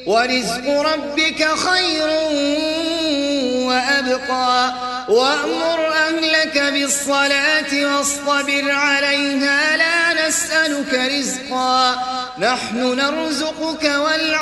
ورزق ربك خير وأبقى وأمر أهلك بالصلاة واصطبر عليها لا نسألك رزقا نحن نرزقك